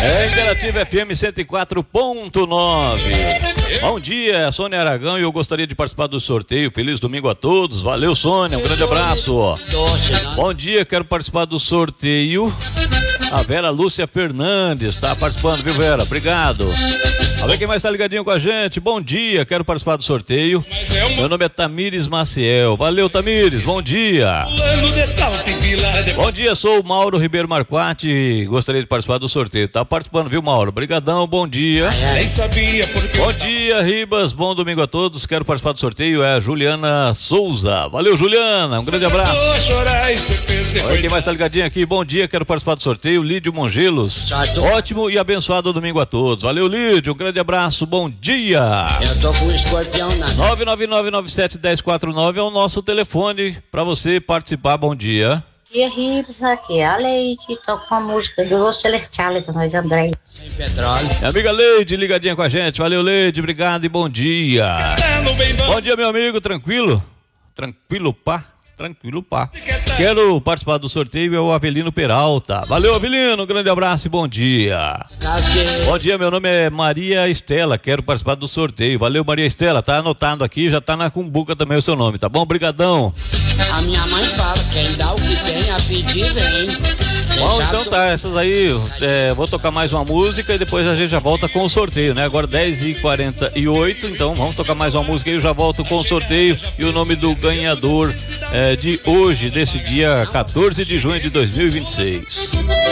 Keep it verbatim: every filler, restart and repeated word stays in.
É Interativa F M cento e quatro ponto nove. Bom dia, Sônia Aragão, e eu gostaria de participar do sorteio. Feliz domingo a todos. Valeu, Sônia, um grande abraço. Bom dia, quero participar do sorteio. A Vera Lúcia Fernandes está participando, viu, Vera? Obrigado. A ver quem mais está ligadinho com a gente. Bom dia, quero participar do sorteio. Meu nome é Tamires Maciel. Valeu, Tamires, bom dia. Bom dia, sou o Mauro Ribeiro Marquati. Gostaria de participar do sorteio. Tá participando, viu, Mauro? Obrigadão, bom dia. Nem sabia porque... Bom dia, Ribas. Bom domingo a todos. Quero participar do sorteio. É a Juliana Souza. Valeu, Juliana. Um grande abraço. Olha quem mais está ligadinho aqui. Bom dia, quero participar do sorteio. Lídio Mongelos. Ótimo e abençoado domingo a todos. Valeu, Lídio. Um grande abraço. Bom dia. Eu tô com o escorpião na... nove nove nove nove sete um zero quatro nove é o nosso telefone para você participar. Bom dia. Dia Ribas, aqui é a Leite, toca com a música do Los Celestial com nós, André. Sem petróleo. Minha amiga Leide, ligadinha com a gente. Valeu, Leide, obrigado e bom dia. Bom dia, meu amigo, tranquilo? Tranquilo, pá? Tranquilo, pá. Quero participar do sorteio, é o Avelino Peralta. Valeu, Avelino, um grande abraço e bom dia. Bom dia, meu nome é Maria Estela, quero participar do sorteio. Valeu, Maria Estela, tá anotado aqui, já tá na cumbuca também o seu nome, tá bom? Obrigadão. A minha mãe fala, quem dá o que tem, a pedir vem. Bom, então tá, essas aí, é, vou tocar mais uma música e depois a gente já volta com o sorteio, né? Agora dez e quarenta e oito, então vamos tocar mais uma música e eu já volto com o sorteio e o nome do ganhador é, de hoje, desse dia quatorze de junho de dois mil e vinte e seis.